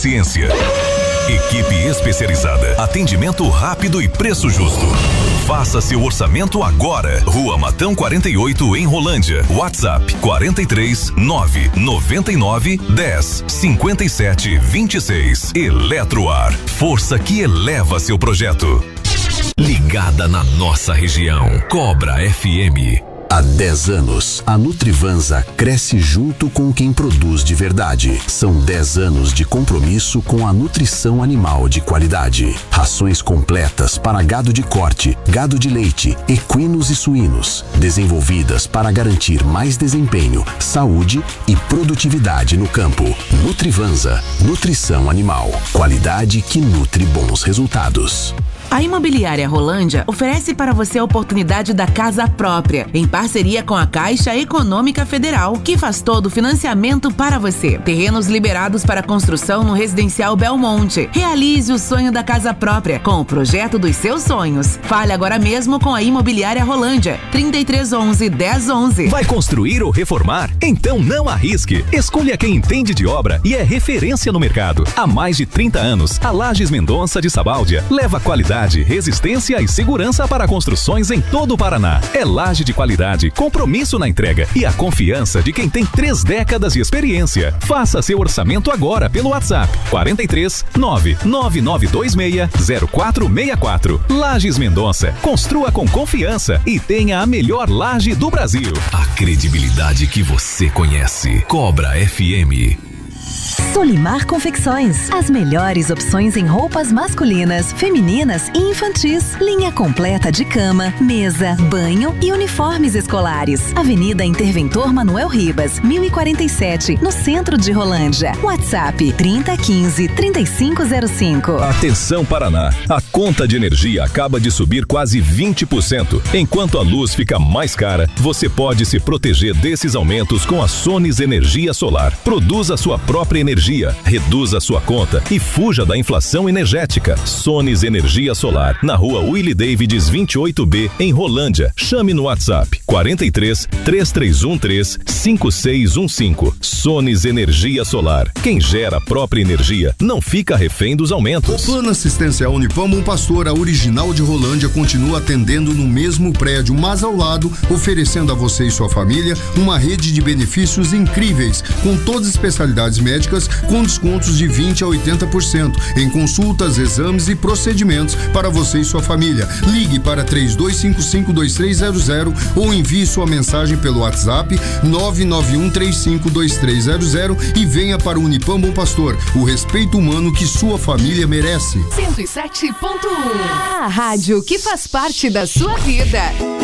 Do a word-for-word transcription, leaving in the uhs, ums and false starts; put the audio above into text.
eficiência. Equipe especializada, atendimento rápido e preço justo. Faça seu orçamento agora. Rua Matão quarenta e oito, em Rolândia. WhatsApp quarenta e três, nove noventa e nove, dez, cinquenta e sete, vinte e seis. Eletroar, força que eleva seu projeto. Ligada na nossa região. Cobra F M. Há dez anos, a Nutrivanza cresce junto com quem produz de verdade. São dez anos de compromisso com a nutrição animal de qualidade. Rações completas para gado de corte, gado de leite, equinos e suínos, desenvolvidas para garantir mais desempenho, saúde e produtividade no campo. Nutrivanza, nutrição animal, qualidade que nutre bons resultados. A Imobiliária Rolândia oferece para você a oportunidade da casa própria, em parceria com a Caixa Econômica Federal, que faz todo o financiamento para você. Terrenos liberados para construção no Residencial Belmonte. Realize o sonho da casa própria com o projeto dos seus sonhos. Fale agora mesmo com a Imobiliária Rolândia. trinta e três onze, dez onze. Vai construir ou reformar? Então não arrisque. Escolha quem entende de obra e é referência no mercado. Há mais de trinta anos, a Lages Mendonça de Sabáudia leva qualidade, resistência e segurança para construções em todo o Paraná. É laje de qualidade, compromisso na entrega e a confiança de quem tem três décadas de experiência. Faça seu orçamento agora pelo WhatsApp quarenta e três, nove nove nove dois seis, zero quatro seis quatro. Lages Mendonça, construa com confiança e tenha a melhor laje do Brasil. A credibilidade que você conhece. Cobra F M. Solimar Confecções, as melhores opções em roupas masculinas, femininas e infantis. Linha completa de cama, mesa, banho e uniformes escolares. Avenida Interventor Manuel Ribas, mil e quarenta e sete, no centro de Rolândia. WhatsApp trinta, quinze, trinta e cinco zero cinco. Atenção Paraná, a conta de energia acaba de subir quase vinte por cento. Enquanto a luz fica mais cara, você pode se proteger desses aumentos com a Sones Energia Solar. Produza sua própria energia, reduza sua conta e fuja da inflação energética. Sones Energia Solar, na rua Willie Davids vinte e oito B, em Rolândia. Chame no WhatsApp quarenta e três, três três um três, cinco seis um cinco. Sones Energia Solar. Quem gera a própria energia não fica refém dos aumentos. O Plano Assistencial Unipam Bom Pastor, a original de Rolândia, continua atendendo no mesmo prédio, mas ao lado, oferecendo a você e sua família uma rede de benefícios incríveis, com todas as especialidades médicas, com descontos de vinte a oitenta por cento em consultas, exames e procedimentos para você e sua família. Ligue para três dois cinco cinco, dois três zero zero ou envie sua mensagem pelo WhatsApp nove nove um três cinco dois três zero zero e venha para o Unipam Bom Pastor, o respeito humano que sua família merece. cento e sete ponto um, a rádio que faz parte da sua vida.